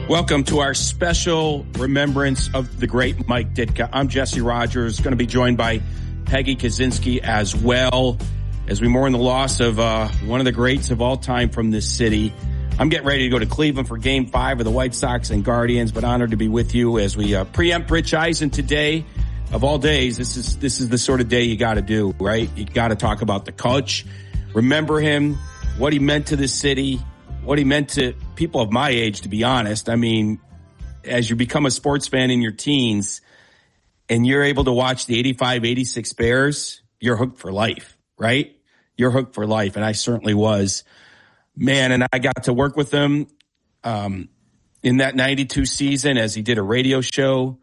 Welcome to our special remembrance of the great Mike Ditka. I'm Jesse Rogers, going to be joined by Peggy Kaczynski as well as we mourn the loss of one of the greats of all time from this city. I'm getting ready to go to Cleveland for Game 5 of the White Sox and Guardians, but honored to be with you as we preempt Rich Eisen today. Of all days, this is the sort of day you got to do, right? You got to talk about the coach, remember him, what he meant to this city, what he meant to people of my age, to be honest. I mean, as you become a sports fan in your teens and you're able to watch the 85, 86 Bears, you're hooked for life, right? You're hooked for life. And I certainly was, man. And I got to work with him, in that 92 season as he did a radio show.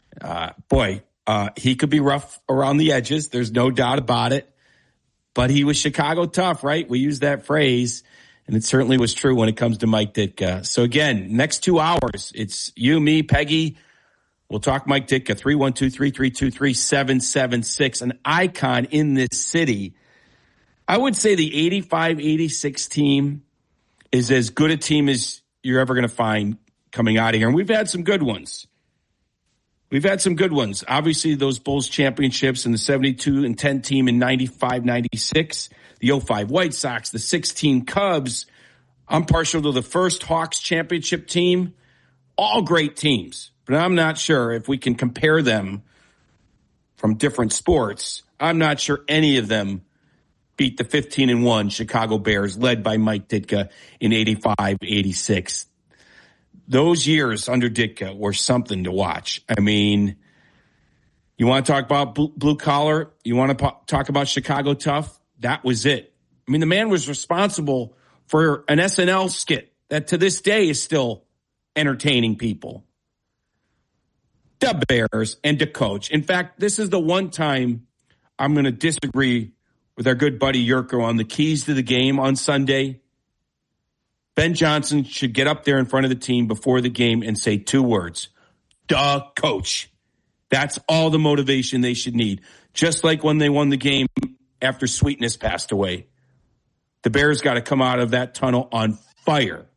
He could be rough around the edges. There's no doubt about it, but he was Chicago tough, right? We use that phrase. And it certainly was true when it comes to Mike Ditka. So again, next 2 hours, it's you, me, Peggy. We'll talk Mike Ditka, 312-332-3776, an icon in this city. I would say the 85-86 team is as good a team as you're ever going to find coming out of here. And we've had some good ones. Obviously, those Bulls championships and the 72-10 team in 95-96. The 05 White Sox, the 16 Cubs. I'm partial to the first Hawks championship team. All great teams, but I'm not sure if we can compare them from different sports. I'm not sure any of them beat the 15-1 Chicago Bears led by Mike Ditka in 85-86. Those years under Ditka were something to watch. I mean, you want to talk about blue collar? You want to talk about Chicago tough? That was it. I mean, the man was responsible for an SNL skit that to this day is still entertaining people. The Bears and the coach. In fact, this is the one time I'm going to disagree with our good buddy Yurko on the keys to the game on Sunday. Ben Johnson should get up there in front of the team before the game and say 2 words. Duh, coach. That's all the motivation they should need. Just like when they won the game after Sweetness passed away. The Bears got to come out of that tunnel on fire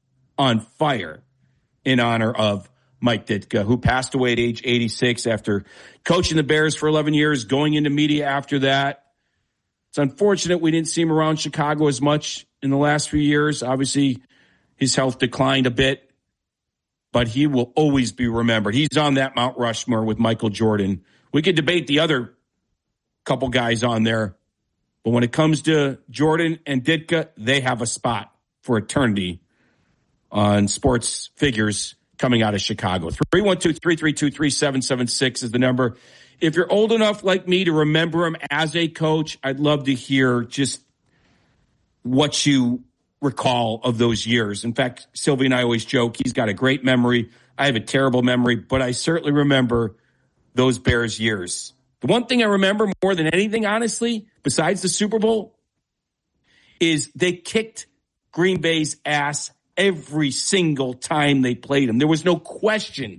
in honor of Mike Ditka, who passed away at age 86 after coaching the Bears for 11 years, going into media after that. It's unfortunate we didn't see him around Chicago as much in the last few years. Obviously, his health declined a bit, but he will always be remembered. He's on that Mount Rushmore with Michael Jordan. We could debate the other couple guys on there, but when it comes to Jordan and Ditka, they have a spot for eternity on sports figures coming out of Chicago. 312-332-3776 is the number. If you're old enough like me to remember him as a coach, I'd love to hear just what you recall of those years. In fact, Sylvie and I always joke, he's got a great memory. I have a terrible memory, but I certainly remember those Bears years. The one thing I remember more than anything, honestly, besides the Super Bowl, is they kicked Green Bay's ass every single time they played them. There was no question